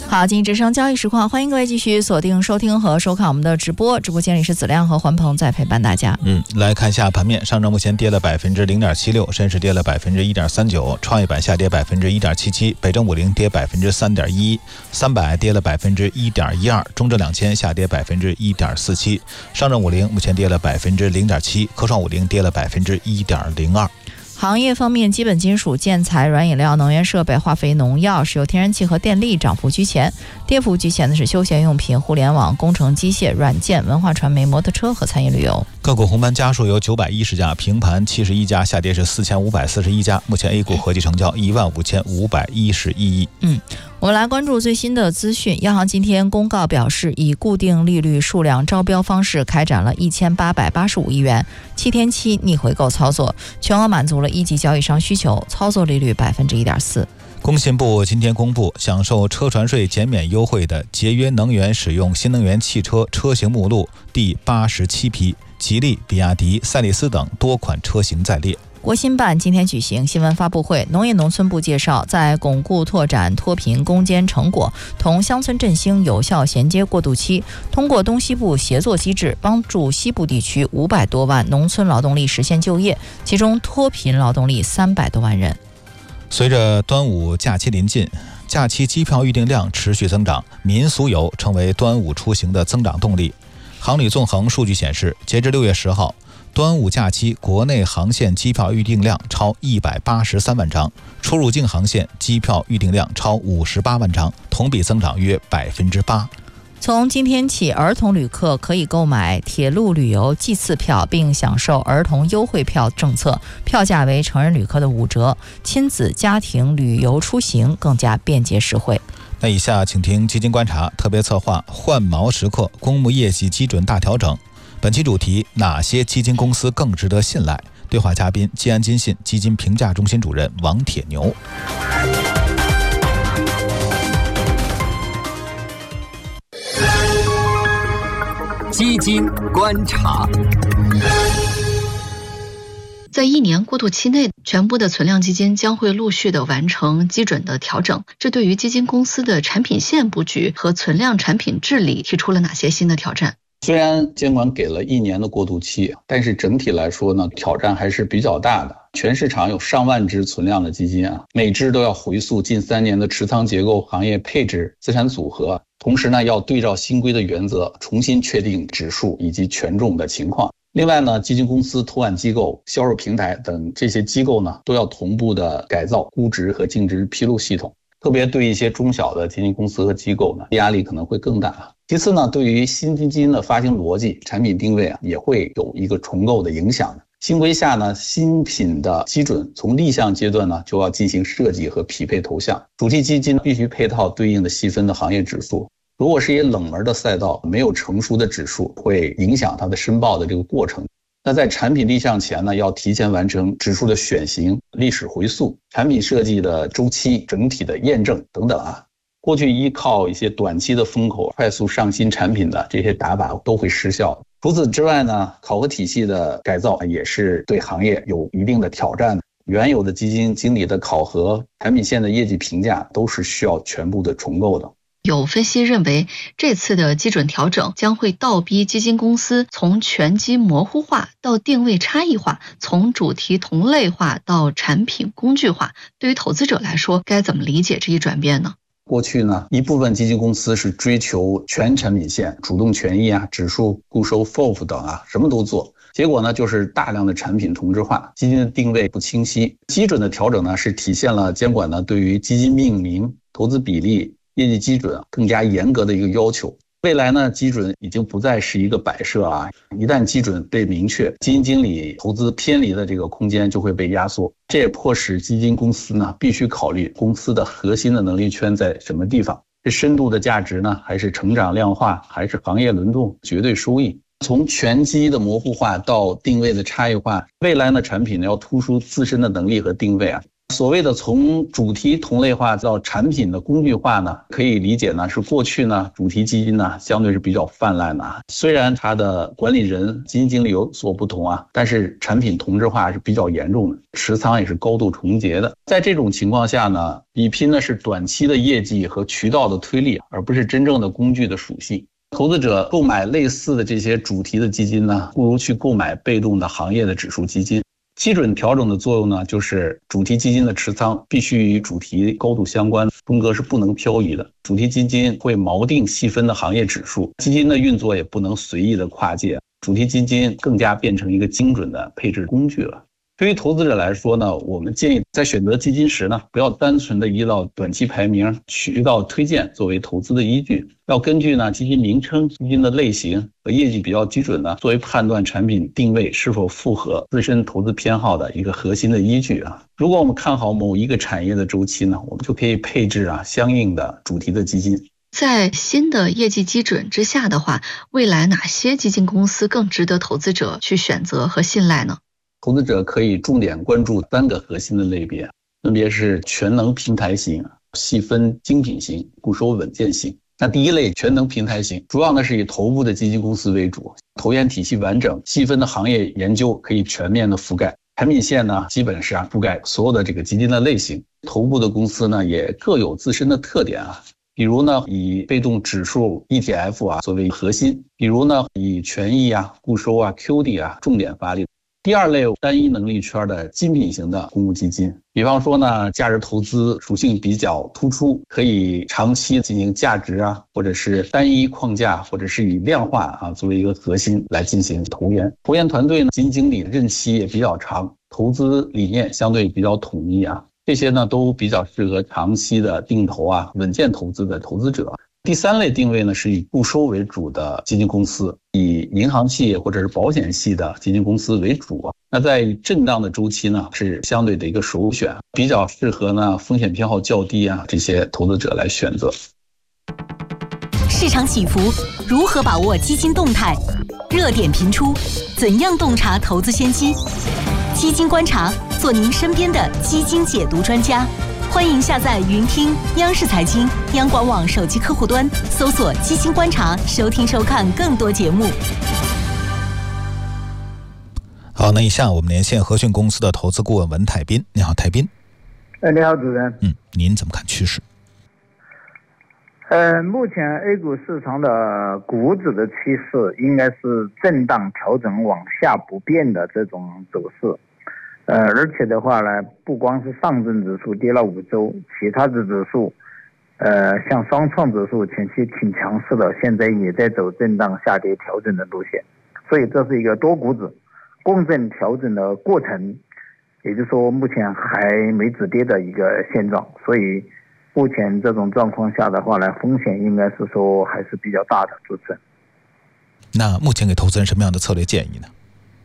好，经济之声交易实况，欢迎各位继续锁定收听和收看我们的直播。直播间里是子亮和环鹏在陪伴大家。 来看一下盘面，上证目前跌了0.76%，深市跌了1.39%，创业板下跌1.77%，北证50跌3.11%，三百跌了1.12%，中证2000下跌1.47%，上证50目前跌了0.7%，科创50跌了1.02%。 行业方面，基本金属、建材、软饮料、能源设备、化肥、农药、石油天然气和电力涨幅居前，跌幅居前的是休闲用品、互联网、工程机械、软件、文化传媒、摩托车和餐饮旅游。 个股红盘家数有910家，平盘71家，下跌是4541家。目前 A 股合计成交15511亿。 我们来关注最新的资讯。央行今天公告表示，以固定利率数量招标方式开展了1885亿元7天期逆回购操作，全额满足了一级交易商需求，操作利率1.4%。 工信部今天公布，享受车船税减免优惠的节约能源使用新能源汽车车型目录第87批，吉利、比亚迪、赛力斯等多款车型在列。 国新办今天举行新闻发布会，农业农村部介绍，在巩固拓展脱贫攻坚成果同乡村振兴有效衔接过渡期，通过东西部协作机制，帮助西部地区500多万农村劳动力实现就业，其中脱贫劳动力300多万人。 随着端午假期临近，假期机票预订量持续增长，民俗游成为端午出行的增长动力。航旅纵横数据显示，截至6月10号，端午假期国内航线机票预订量超183万张，出入境航线机票预订量超58万张，同比增长约8%。 从今天起，儿童旅客可以购买铁路旅游季次票，并享受儿童优惠票政策，票价为成人旅客的5折，亲子家庭旅游出行更加便捷实惠。 那以下请听基金观察特别策划换毛时刻公募业绩基准大调整。本期主题：哪些基金公司更值得信赖？对话嘉宾：基安金信基金评价中心主任王铁牛。 基金观察。 在1年过渡期内，全部的存量基金将会陆续的完成基准的调整。这对于基金公司的产品线布局和存量产品治理提出了哪些新的挑战？ 虽然监管给了1年的过渡期，但是整体来说呢，挑战还是比较大的。全市场有上万只存量的基金每只都要回溯近3年的持仓结构、行业配置、资产组合，同时呢，要对照新规的原则，重新确定指数以及权重的情况。另外呢，基金公司、托管机构、销售平台等这些机构呢，都要同步的改造估值和净值披露系统。特别对一些中小的基金公司和机构呢，压力可能会更大。其次呢，对于新基金的发行逻辑、产品定位也会有一个重构的影响。新规下呢，新品的基准从立项阶段呢，就要进行设计和匹配头项。主题基金必须配套对应的细分的行业指数。如果是一些冷门的赛道，没有成熟的指数，会影响它的申报的这个过程。那在产品立项前呢，要提前完成指数的选型、历史回溯、产品设计的周期、整体的验证等等过去依靠一些短期的风口快速上新产品的这些打法都会失效。除此之外呢，考核体系的改造也是对行业有一定的挑战。原有的基金经理的考核、产品线的业绩评价都是需要全部的重构的。 有分析认为，这次的基准调整将会倒逼基金公司从全基模糊化到定位差异化，从主题同类化到产品工具化。对于投资者来说，该怎么理解这一转变呢？ 过去呢，一部分基金公司是追求全产品线、主动权益指数、固收、FOF 等什么都做。结果呢，就是大量的产品同质化，基金的定位不清晰。基准的调整呢，是体现了监管呢对于基金命名、投资比例、业绩基准更加严格的一个要求。未来呢，基准已经不再是一个摆设一旦基准被明确，基金经理投资偏离的这个空间就会被压缩。这也迫使基金公司呢必须考虑公司的核心的能力圈在什么地方，是深度的价值呢，还是成长量化，还是行业轮动、绝对收益？从全基的模糊化到定位的差异化，未来呢产品要突出自身的能力和定位所谓的从主题同类化到产品的工具化呢，可以理解呢是过去呢主题基金呢相对是比较泛滥的啊，虽然它的管理人基金经理有所不同啊，但是产品同质化是比较严重的，持仓也是高度重叠的。在这种情况下呢，比拼的是短期的业绩和渠道的推力，而不是真正的工具的属性。投资者购买类似的这些主题的基金呢，不如去购买被动的行业的指数基金。基准调整的作用呢，就是主题基金的持仓必须与主题高度相关，风格是不能漂移的。主题基金会锚定细分的行业指数，基金的运作也不能随意的跨界，主题基金更加变成一个精准的配置工具了。对于投资者来说呢，我们建议在选择基金时呢，不要单纯的依照短期排名、渠道推荐作为投资的依据，要根据呢基金名称、基金的类型和业绩比较基准呢，作为判断产品定位是否符合自身投资偏好的一个核心的依据啊。如果我们看好某一个产业的周期呢，我们就可以配置相应的主题的基金。 在新的业绩基准之下的话，未来哪些基金公司更值得投资者去选择和信赖呢？ 投资者可以重点关注3个核心的类别，分别是全能平台型、细分精品型、固收稳健型。那第一类全能平台型，主要呢是以头部的基金公司为主，投研体系完整，细分的行业研究可以全面的覆盖，产品线呢基本是覆盖所有的这个基金的类型，头部的公司呢也各有自身的特点啊。比如呢，以被动指数 ETF 作为核心，比如呢，以权益固收QD 重点发力。第二类单一能力圈的精品型的公募基金，比方说呢，价值投资属性比较突出，可以长期进行价值或者是单一框架，或者是以量化作为一个核心来进行投研。投研团队呢，基金经理任期也比较长，投资理念相对比较统一这些呢都比较适合长期的定投稳健投资的投资者。第三类定位呢是以固收为主的基金公司，以银行系或者是保险系的基金公司为主那在震荡的周期呢是相对的一个首选，比较适合呢风险偏好较低这些投资者来选择。 市场起伏，如何把握基金动态？热点频出，怎样洞察投资先机？基金观察，做您身边的基金解读专家。欢迎下载云听央视财经、央广网手机客户端，搜索基金观察，收听收看更多节目。 好，那以下我们连线和讯公司的投资顾问文泰斌。你好，泰斌。 你好，主持人。 您怎么看趋势？ 目前 A 股市场的股指的趋势应该是震荡调整往下不变的这种走势。而且的话呢，不光是上证指数跌了5周，其他的指数，像双创指数前期挺强势的，现在也在走震荡下跌调整的路线，所以这是一个多股指共振调整的过程，也就是说目前还没止跌的一个现状，所以目前这种状况下的话呢，风险应该是说还是比较大的。主持人， 那目前给投资人什么样的策略建议呢？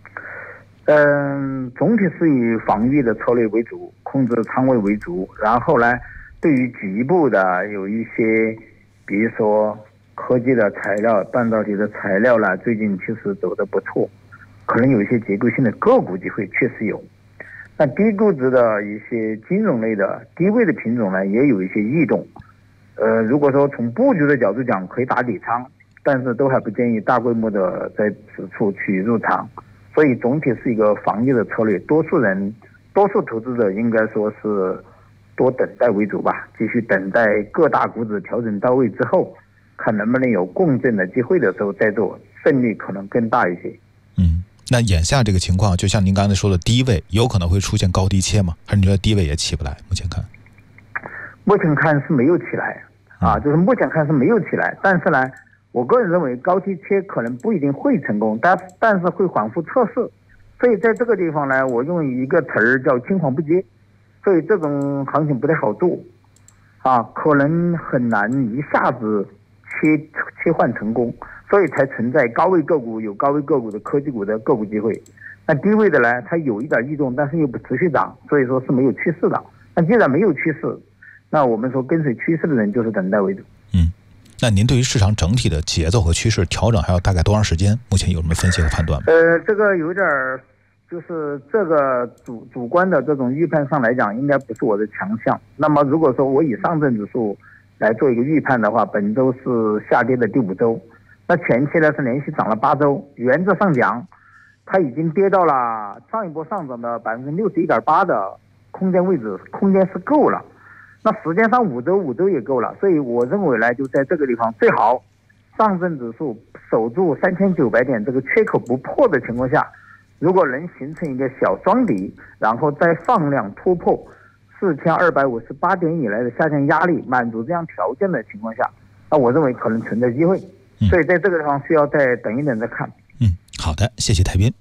总体是以防御的策略为主，控制仓位为主，然后呢，对于局部的有一些，比如说科技的材料、半导体的材料呢，最近其实走得不错，可能有一些结构性的个股机会确实有。那低估值的一些金融类的低位的品种呢，也有一些异动。如果说从布局的角度讲，可以打底仓，但是都还不建议大规模的在此处去入场。所以总体是一个防御的策略，多数投资者应该说是多等待为主吧，继续等待各大股指调整到位之后，看能不能有共振的机会的时候再做，胜率可能更大一些。 那眼下这个情况，就像您刚才说的，低位有可能会出现高低切吗？还是你觉得低位也起不来？目前看是没有起来就是目前看是没有起来，但是呢，我个人认为高低切可能不一定会成功，但是会反复测试，所以在这个地方呢，我用一个词儿叫青黄不接，所以这种行情不太好做可能很难一下子切换成功，所以才存在高位个股有高位个股的科技股的个股机会。那低位的呢，它有一点异动，但是又不持续涨，所以说是没有趋势的。那既然没有趋势，那我们说跟随趋势的人就是等待为主。 那您对于市场整体的节奏和趋势调整还要大概多长时间？目前有什么分析和判断吗？ 这个有点就是这个主观的这种预判上来讲，应该不是我的强项。那么如果说我以上证指数来做一个预判的话，本周是下跌的第5周，那前期呢是连续涨了8周，原则上讲，它已经跌到了上一波上涨的61.8%的空间位置，空间是够了。那时间上5周也够了，所以我认为呢，就在这个地方最好上证指数守住3900点这个缺口不破的情况下，如果能形成一个小双底，然后再放量突破4258点以来的下降压力，满足这样条件的情况下，那我认为可能存在机会。所以在这个地方需要再等一等再看。 好的，谢谢台斌。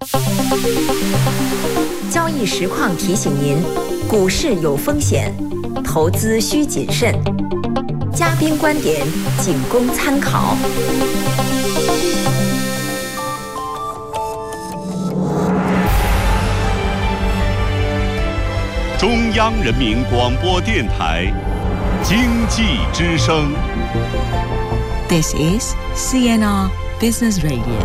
交易实况提醒您，股市有风险，投资需谨慎。嘉宾观点仅供参考。 中央人民广播电台经济之声。 This is CNR Business Radio。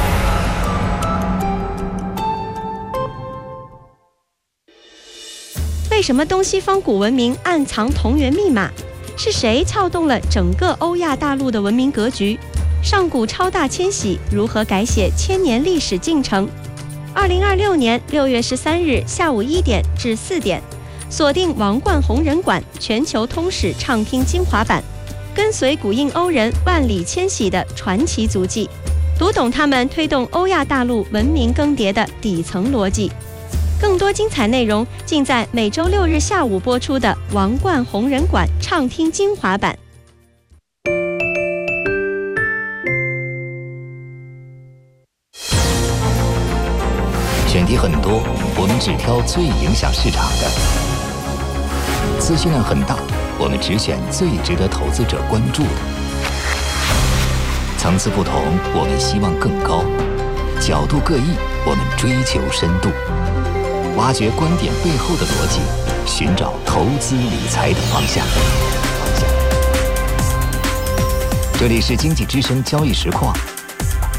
为什么东西方古文明暗藏同源密码？是谁撬动了整个欧亚大陆的文明格局？上古超大迁徙如何改写千年历史进程？2026年6月13日下午1点至4点，锁定王冠弘仁馆全球通史畅听精华版，跟随古印欧人万里迁徙的传奇足迹，读懂他们推动欧亚大陆文明更迭的底层逻辑。更多精彩内容尽在每周6日下午播出的王冠弘仁馆畅听精华版。 选题很多，我们只挑最影响市场的；资讯量很大，我们只选最值得投资者关注的。层次不同，我们希望更高；角度各异，我们追求深度。挖掘观点背后的逻辑，寻找投资理财的方向。这里是经济之声交易实况，